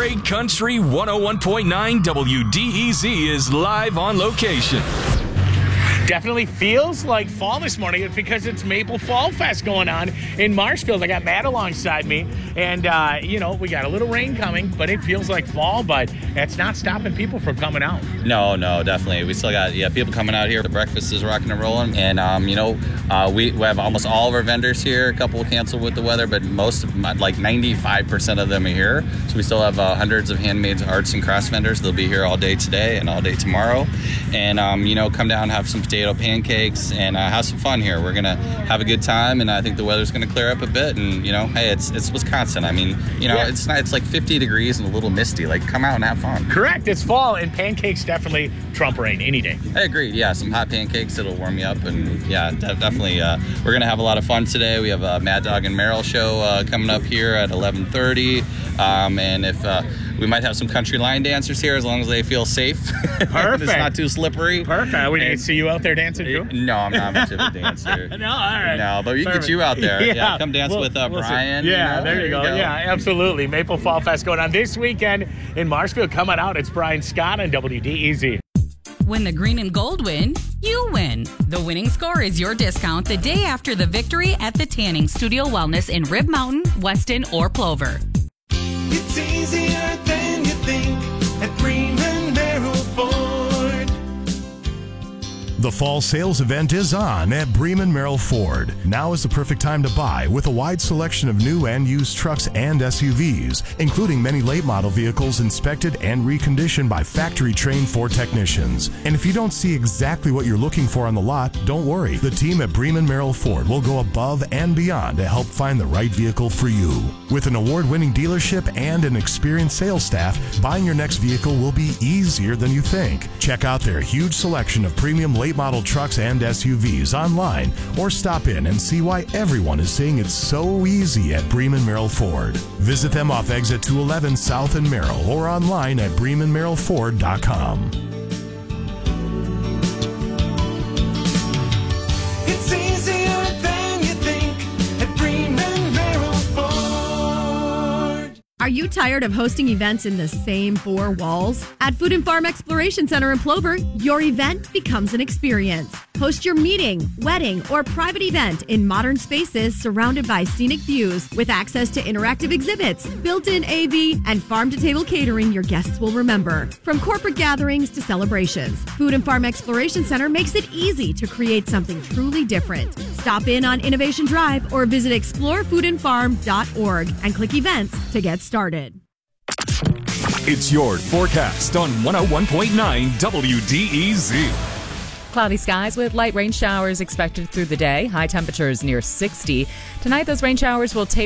Great Country 101.9 WDEZ is live on location. Definitely feels like fall this morning. It's because it's Maple Fall Fest going on in Marshfield. I got Matt alongside me, and, we got a little rain coming, but it feels like fall, but it's not stopping people from coming out. No, definitely. We still got people coming out here. The breakfast is rocking and rolling, and, we have almost all of our vendors here. A couple canceled with the weather, but most, like 95% of them are here. So we still have hundreds of handmade arts and crafts vendors. They'll be here all day today and all day tomorrow. And, come down, have some potato pancakes, and have some fun here. We're going to have a good time, and I think the weather's going to clear up a bit. And, hey, it's Wisconsin. I mean, it's like 50 degrees and a little misty. Like, come out and have fun. Correct. It's fall, and pancakes definitely trump rain any day. I agree. Yeah, some hot pancakes. It'll warm you up. And, definitely. We're going to have a lot of fun today. We have a Mad Dog and Merrill show coming up here at 11:30. And if we might have some country line dancers here as long as they feel safe. Perfect. It's not too slippery. Perfect. We didn't see you out there dancing too? No, I'm not much of a dancer. No, all right. No, but we can get you out there. Yeah, come dance with Brian. Yeah, there you go. Yeah, absolutely. Maple Fall Fest going on this weekend in Marshfield. Coming out, it's Brian Scott on WDEZ. When the green and gold win, you win. The winning score is your discount the day after the victory at the Tanning Studio Wellness in Rib Mountain, Weston, or Plover. It's easier than you think at Bremen Merrill Ford. The fall sales event is on at Bremen Merrill Ford. Now is the perfect time to buy with a wide selection of new and used trucks and SUVs, including many late model vehicles inspected and reconditioned by factory-trained Ford technicians. And if you don't see exactly what you're looking for on the lot, don't worry. The team at Bremen Merrill Ford will go above and beyond to help find the right vehicle for you. With an award-winning dealership and an experienced sales staff, buying your next vehicle will be easier than you think. Check out their huge selection of premium late model trucks and SUVs online, or stop in and see why everyone is saying it's so easy at Bremen Merrill Ford. Visit them off exit 211 South in Merrill or online at BremenMerrillFord.com. It's easier than you think at Bremen Merrill Ford. Are you tired of hosting events in the same four walls? At Food and Farm Exploration Center in Plover, your event becomes an experience. Host your meeting, wedding, or private event in modern spaces surrounded by scenic views with access to interactive exhibits, built-in AV, and farm-to-table catering your guests will remember. From corporate gatherings to celebrations, Food and Farm Exploration Center makes it easy to create something truly different. Stop in on Innovation Drive or visit explorefoodandfarm.org and click events to get started. It's your forecast on 101.9 WDEZ. Cloudy skies with light rain showers expected through the day. High temperatures near 60. Tonight, those rain showers will taper